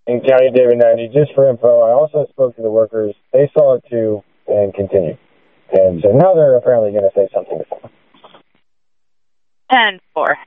in County David 90. Just for info, I also spoke to the workers. They saw it too and continued. And so now they're apparently going to say something. 10-4.